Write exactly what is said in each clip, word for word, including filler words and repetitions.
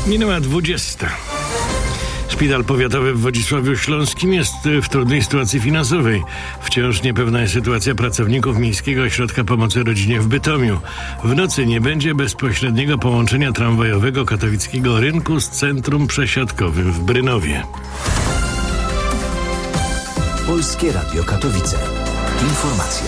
Minęła dwudziesta. Szpital powiatowy w Wodzisławiu Śląskim jest w trudnej sytuacji finansowej. Wciąż niepewna jest sytuacja pracowników Miejskiego Ośrodka Pomocy Rodzinie w Bytomiu. W nocy nie będzie bezpośredniego połączenia tramwajowego katowickiego rynku z centrum przesiadkowym w Brynowie. Polskie Radio Katowice. Informacje.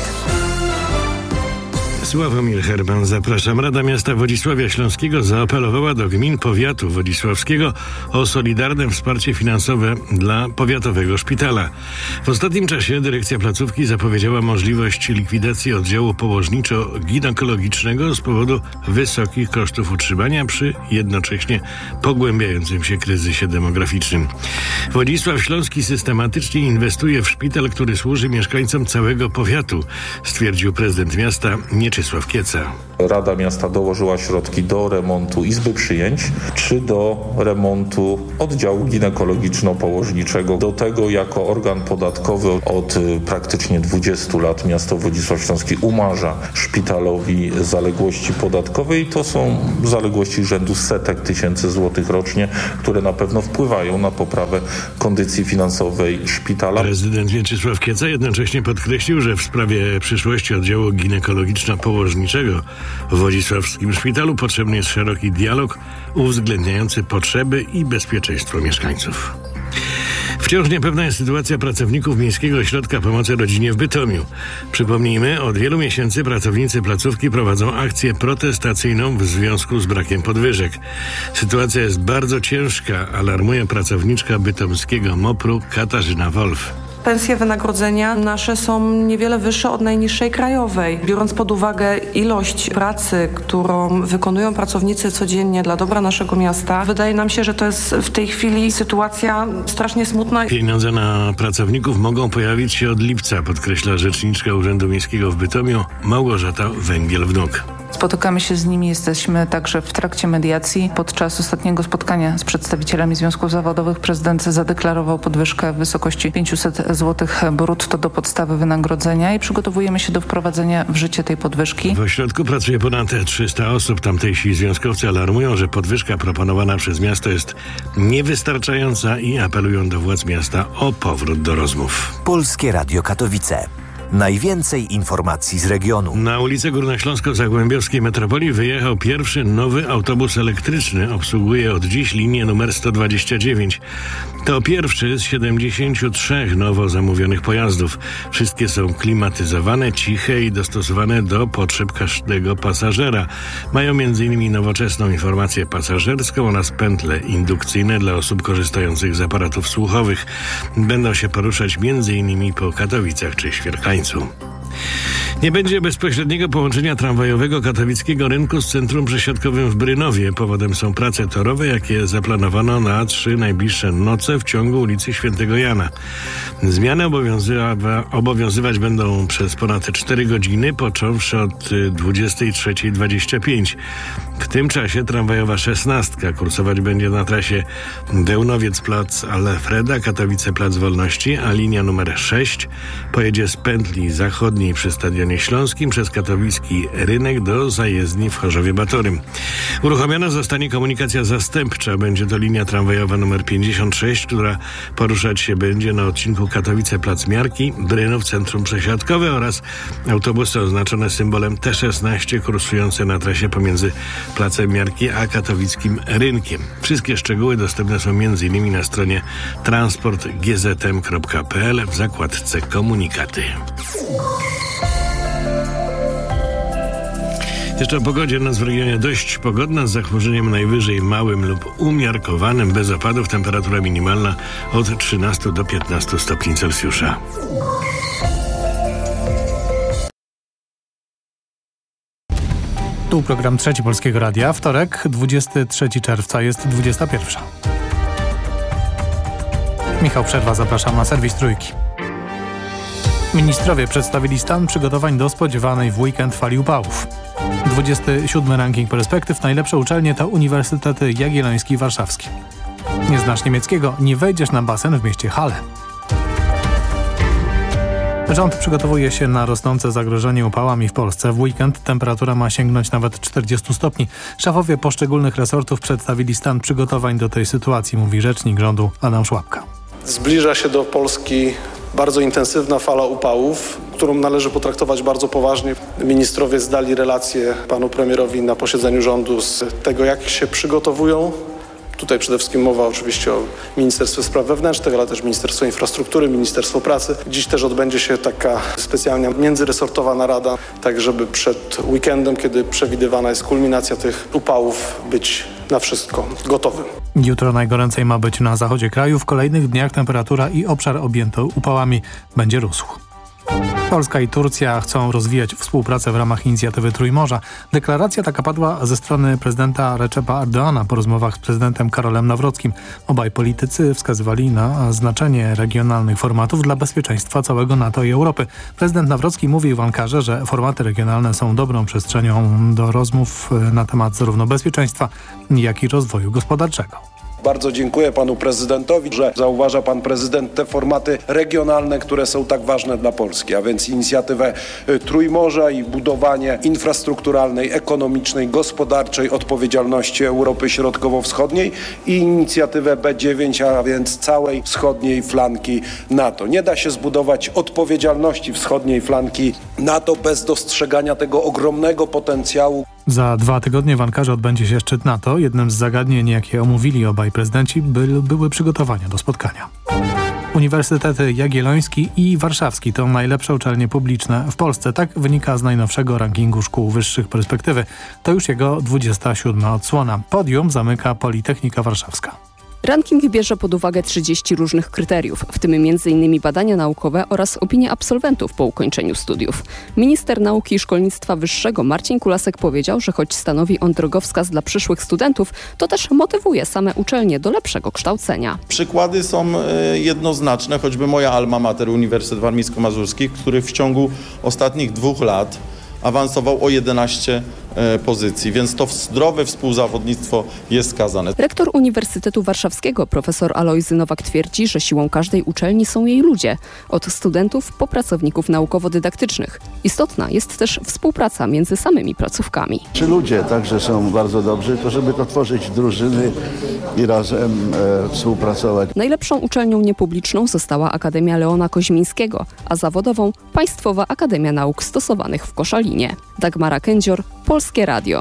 Sławomir Herman, zapraszam. Rada Miasta Wodzisławia Śląskiego zaapelowała do gmin powiatu wodzisławskiego o solidarne wsparcie finansowe dla powiatowego szpitala. W ostatnim czasie dyrekcja placówki zapowiedziała możliwość likwidacji oddziału położniczo-ginekologicznego z powodu wysokich kosztów utrzymania przy jednocześnie pogłębiającym się kryzysie demograficznym. Wodzisław Śląski systematycznie inwestuje w szpital, który służy mieszkańcom całego powiatu, stwierdził prezydent miasta Mieczysław Kieca. Rada Miasta dołożyła środki do remontu izby przyjęć czy do remontu oddziału ginekologiczno-położniczego. Do tego jako organ podatkowy od praktycznie dwudziestu lat miasto Wodzisław Śląski umarza szpitalowi zaległości podatkowe i to są zaległości rzędu setek tysięcy złotych rocznie, które na pewno wpływają na poprawę kondycji finansowej szpitala. Prezydent Mieczysław Kieca jednocześnie podkreślił, że w sprawie przyszłości oddziału ginekologiczno-położniczego w wodzisławskim szpitalu potrzebny jest szeroki dialog uwzględniający potrzeby i bezpieczeństwo mieszkańców. Wciąż niepewna jest sytuacja pracowników Miejskiego Ośrodka Pomocy Rodzinie w Bytomiu. Przypomnijmy, od wielu miesięcy pracownicy placówki prowadzą akcję protestacyjną w związku z brakiem podwyżek. Sytuacja jest bardzo ciężka, alarmuje pracowniczka bytomskiego mopru Katarzyna Wolf. Pensje, wynagrodzenia nasze są niewiele wyższe od najniższej krajowej. Biorąc pod uwagę ilość pracy, którą wykonują pracownicy codziennie dla dobra naszego miasta, wydaje nam się, że to jest w tej chwili sytuacja strasznie smutna. Pieniądze na pracowników mogą pojawić się od lipca, podkreśla rzeczniczka Urzędu Miejskiego w Bytomiu Małgorzata Węgiel-Wnuk. Spotykamy się z nimi, jesteśmy także w trakcie mediacji. Podczas ostatniego spotkania z przedstawicielami związków zawodowych prezydent zadeklarował podwyżkę w wysokości pięćset złotych brutto do podstawy wynagrodzenia i przygotowujemy się do wprowadzenia w życie tej podwyżki. W ośrodku pracuje ponad trzysta osób. Tamtejsi związkowcy alarmują, że podwyżka proponowana przez miasto jest niewystarczająca i apelują do władz miasta o powrót do rozmów. Polskie Radio Katowice. Najwięcej informacji z regionu. Na ulicę Górnośląsko-Zagłębiowskiej Metropolii wyjechał pierwszy nowy autobus elektryczny. Obsługuje od dziś linię numer sto dwadzieścia dziewięć. To pierwszy z siedemdziesięciu trzech nowo zamówionych pojazdów. Wszystkie są klimatyzowane, ciche i dostosowane do potrzeb każdego pasażera. Mają między innymi nowoczesną informację pasażerską oraz pętle indukcyjne dla osób korzystających z aparatów słuchowych. Będą się poruszać między innymi po Katowicach czy Świerkańcu. Nie będzie bezpośredniego połączenia tramwajowego katowickiego rynku z centrum przesiadkowym w Brynowie. Powodem są prace torowe, jakie zaplanowano na trzy najbliższe noce w ciągu ulicy Świętego Jana. Zmiany obowiązywa- obowiązywać będą przez ponad cztery godziny, począwszy od dwudziestej trzeciej dwadzieścia pięć. W tym czasie tramwajowa szesnastka kursować będzie na trasie Dełnowiec Plac Alfreda, Katowice Plac Wolności, a linia numer sześć pojedzie z pętli zachodniej przy Stadionie Śląskim przez katowicki rynek do zajezdni w Chorzowie Batorym. Uruchomiona zostanie komunikacja zastępcza. Będzie to linia tramwajowa numer pięćdziesiąt sześć, która poruszać się będzie na odcinku Katowice Plac Miarki, Brynów Centrum Przesiadkowe oraz autobusy oznaczone symbolem T szesnaście kursujące na trasie pomiędzy Placem Miarki a katowickim rynkiem. Wszystkie szczegóły dostępne są m.in. na stronie transport g z m kropka p l w zakładce Komunikaty. Jeszcze o pogodzie. Noc w regionie dość pogodna z zachmurzeniem najwyżej małym lub umiarkowanym, bez opadów. Temperatura minimalna od trzynastu do piętnastu stopni Celsjusza. Tu program Trzeci Polskiego Radia. Wtorek, dwudziestego trzeciego czerwca, jest dwudziesta pierwsza. Michał Przerwa, zapraszam na serwis Trójki. Ministrowie przedstawili stan przygotowań do spodziewanej w weekend fali upałów. dwudziesty siódmy ranking perspektyw. Najlepsze uczelnie to Uniwersytety Jagielloński i Warszawski. Nie znasz niemieckiego? Nie wejdziesz na basen w mieście Halle. Rząd przygotowuje się na rosnące zagrożenie upałami w Polsce. W weekend temperatura ma sięgnąć nawet czterdziestu stopni. Szefowie poszczególnych resortów przedstawili stan przygotowań do tej sytuacji, mówi rzecznik rządu Adam Szłapka. Zbliża się do Polski bardzo intensywna fala upałów, którą należy potraktować bardzo poważnie. Ministrowie zdali relację panu premierowi na posiedzeniu rządu z tego, jak się przygotowują. Tutaj przede wszystkim mowa oczywiście o Ministerstwie Spraw Wewnętrznych, ale też Ministerstwo Infrastruktury, Ministerstwo Pracy. Dziś też odbędzie się taka specjalna międzyresortowa narada, tak żeby przed weekendem, kiedy przewidywana jest kulminacja tych upałów, być na wszystko gotowym. Jutro najgoręcej ma być na zachodzie kraju. W kolejnych dniach temperatura i obszar objęty upałami będzie rósł. Polska i Turcja chcą rozwijać współpracę w ramach inicjatywy Trójmorza. Deklaracja taka padła ze strony prezydenta Recepa Erdoğana po rozmowach z prezydentem Karolem Nawrockim. Obaj politycy wskazywali na znaczenie regionalnych formatów dla bezpieczeństwa całego NATO i Europy. Prezydent Nawrocki mówił w Ankarze, że formaty regionalne są dobrą przestrzenią do rozmów na temat zarówno bezpieczeństwa, jak i rozwoju gospodarczego. Bardzo dziękuję panu prezydentowi, że zauważa pan prezydent te formaty regionalne, które są tak ważne dla Polski, a więc inicjatywę Trójmorza i budowanie infrastrukturalnej, ekonomicznej, gospodarczej odpowiedzialności Europy Środkowo-Wschodniej i inicjatywę B dziewięć, a więc całej wschodniej flanki NATO. Nie da się zbudować odpowiedzialności wschodniej flanki NATO bez dostrzegania tego ogromnego potencjału. Za dwa tygodnie w Ankarze odbędzie się szczyt NATO. Jednym z zagadnień, jakie omówili obaj prezydenci, by, były przygotowania do spotkania. Uniwersytety Jagielloński i Warszawski to najlepsze uczelnie publiczne w Polsce. Tak wynika z najnowszego rankingu szkół wyższych Perspektywy. To już jego dwudziesta siódma odsłona. Podium zamyka Politechnika Warszawska. Ranking bierze pod uwagę trzydzieści różnych kryteriów, w tym między innymi badania naukowe oraz opinie absolwentów po ukończeniu studiów. Minister Nauki i Szkolnictwa Wyższego Marcin Kulasek powiedział, że choć stanowi on drogowskaz dla przyszłych studentów, to też motywuje same uczelnie do lepszego kształcenia. Przykłady są jednoznaczne, choćby moja alma mater, Uniwersytet Warmińsko-Mazurski, który w ciągu ostatnich dwóch lat awansował o jedenaście pozycji, więc to zdrowe współzawodnictwo jest skazane. Rektor Uniwersytetu Warszawskiego profesor Alojzy Nowak twierdzi, że siłą każdej uczelni są jej ludzie, od studentów po pracowników naukowo-dydaktycznych. Istotna jest też współpraca między samymi placówkami. Czy ludzie także są bardzo dobrzy, to żeby to tworzyć drużyny i razem e, współpracować. Najlepszą uczelnią niepubliczną została Akademia Leona Koźmińskiego, a zawodową Państwowa Akademia Nauk Stosowanych w Koszalinie. Dagmara Kędzior, Polskie Radio.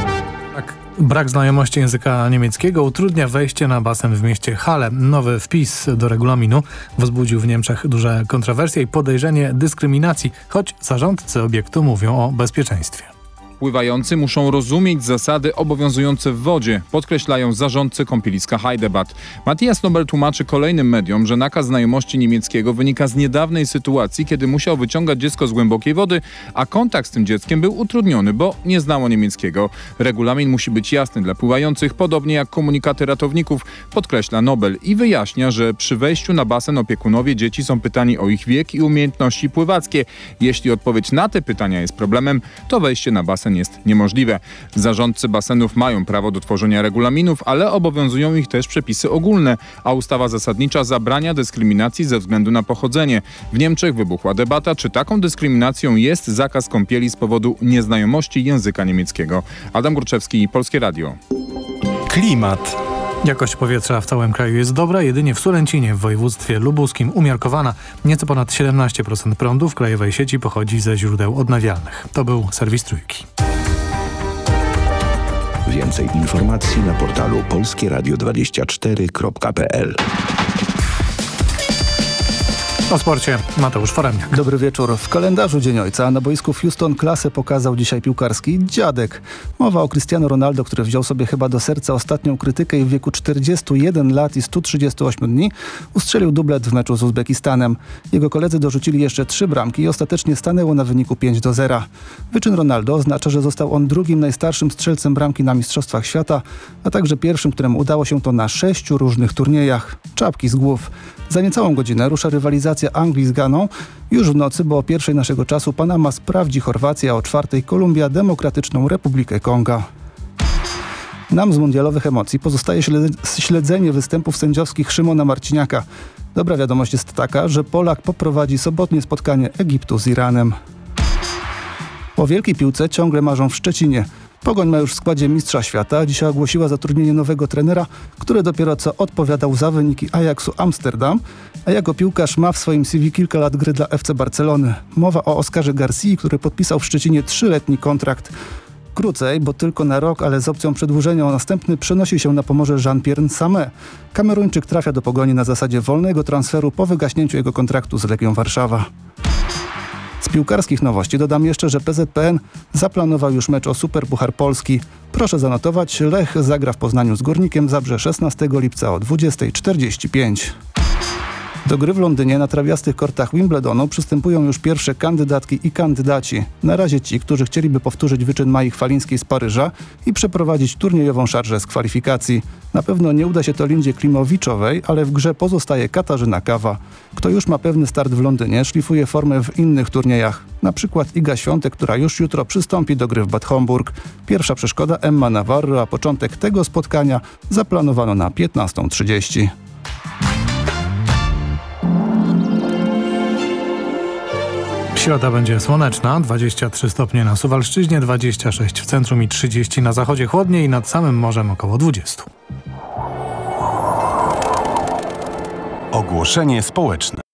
Tak, brak znajomości języka niemieckiego utrudnia wejście na basen w mieście Halle. Nowy wpis do regulaminu wzbudził w Niemczech duże kontrowersje i podejrzenie dyskryminacji, choć zarządcy obiektu mówią o bezpieczeństwie. Pływający muszą rozumieć zasady obowiązujące w wodzie, podkreślają zarządcy kąpieliska Heidebad. Matthias Nobel tłumaczy kolejnym mediom, że nakaz znajomości niemieckiego wynika z niedawnej sytuacji, kiedy musiał wyciągać dziecko z głębokiej wody, a kontakt z tym dzieckiem był utrudniony, bo nie znało niemieckiego. Regulamin musi być jasny dla pływających, podobnie jak komunikaty ratowników, podkreśla Nobel i wyjaśnia, że przy wejściu na basen opiekunowie dzieci są pytani o ich wiek i umiejętności pływackie. Jeśli odpowiedź na te pytania jest problemem, to wejście na basen jest niemożliwe. Zarządcy basenów mają prawo do tworzenia regulaminów, ale obowiązują ich też przepisy ogólne, a ustawa zasadnicza zabrania dyskryminacji ze względu na pochodzenie. W Niemczech wybuchła debata, czy taką dyskryminacją jest zakaz kąpieli z powodu nieznajomości języka niemieckiego. Adam Gruczewski, Polskie Radio. Klimat. Jakość powietrza w całym kraju jest dobra, jedynie w Sulęcinie w województwie lubuskim umiarkowana. Nieco ponad siedemnaście procent prądu w krajowej sieci pochodzi ze źródeł odnawialnych. To był serwis Trójki. Więcej informacji na portalu polskie radio dwadzieścia cztery kropka p l. O sporcie Mateusz Foremniak. Dobry wieczór. W kalendarzu Dzień Ojca na boisku w Houston klasę pokazał dzisiaj piłkarski dziadek. Mowa o Cristiano Ronaldo, który wziął sobie chyba do serca ostatnią krytykę i w wieku czterdziestu jeden lat i stu trzydziestu ośmiu dni ustrzelił dublet w meczu z Uzbekistanem. Jego koledzy dorzucili jeszcze trzy bramki i ostatecznie stanęło na wyniku pięć do zera. Wyczyn Ronaldo oznacza, że został on drugim najstarszym strzelcem bramki na Mistrzostwach Świata, a także pierwszym, któremu udało się to na sześciu różnych turniejach. Czapki z głów. Za niecałą godzinę rusza rywalizacja Anglii z Ganą. Już w nocy, bo o pierwszej naszego czasu Panama sprawdzi Chorwację, a o czwartej Kolumbia Demokratyczną Republikę Konga. Nam z mundialowych emocji pozostaje śledzenie występów sędziowskich Szymona Marciniaka. Dobra wiadomość jest taka, że Polak poprowadzi sobotnie spotkanie Egiptu z Iranem. O wielkiej piłce ciągle marzą w Szczecinie. Pogoń ma już w składzie mistrza świata. Dzisiaj ogłosiła zatrudnienie nowego trenera, który dopiero co odpowiadał za wyniki Ajaxu Amsterdam, a jako piłkarz ma w swoim C V kilka lat gry dla F C Barcelony. Mowa o Oskarze Garcii, który podpisał w Szczecinie trzyletni kontrakt. Krócej, bo tylko na rok, ale z opcją przedłużenia o następny przenosi się na Pomorze Jean-Pierre Samé. Kameruńczyk trafia do Pogoni na zasadzie wolnego transferu po wygaśnięciu jego kontraktu z Legią Warszawa. Z piłkarskich nowości dodam jeszcze, że P Z P N zaplanował już mecz o Superpuchar Polski. Proszę zanotować, Lech zagra w Poznaniu z Górnikiem Zabrze szesnastego lipca o dwudziesta czterdzieści pięć. Do gry w Londynie na trawiastych kortach Wimbledonu przystępują już pierwsze kandydatki i kandydaci. Na razie ci, którzy chcieliby powtórzyć wyczyn Mai Chwalińskiej z Paryża i przeprowadzić turniejową szarżę z kwalifikacji. Na pewno nie uda się to Lindzie Klimowiczowej, ale w grze pozostaje Katarzyna Kawa. Kto już ma pewny start w Londynie, szlifuje formę w innych turniejach. Na przykład Iga Świątek, która już jutro przystąpi do gry w Bad Homburg. Pierwsza przeszkoda Emma Navarro, a początek tego spotkania zaplanowano na piętnastą trzydzieści. Środa będzie słoneczna, dwadzieścia trzy stopnie na Suwalszczyźnie, dwadzieścia sześć w centrum i trzydzieści na zachodzie, chłodniej, nad samym morzem około dwadzieścia. Ogłoszenie społeczne.